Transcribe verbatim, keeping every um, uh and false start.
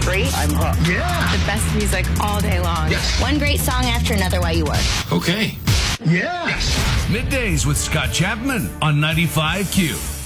great. I'm hooked. Yeah. The best music all day long. Yes. One great song after another while you work. Okay. Yes. Middays with Scott Chapman on ninety-five Q.